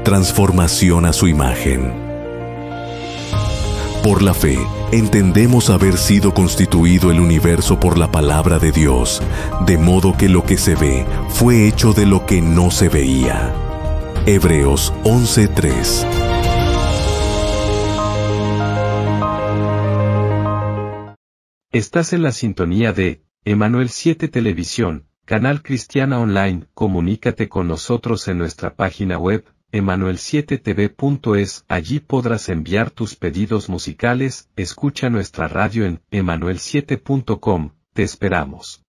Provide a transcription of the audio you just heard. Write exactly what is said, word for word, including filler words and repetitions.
transformación a su imagen. Por la fe, entendemos haber sido constituido el universo por la palabra de Dios, de modo que lo que se ve fue hecho de lo que no se veía. Hebreos once tres. Estás en la sintonía de Emanuel siete Televisión, canal cristiana online. Comunícate con nosotros en nuestra página web, emanuel siete t v punto es. Allí podrás enviar tus pedidos musicales. Escucha nuestra radio en emanuel siete punto com. Te esperamos.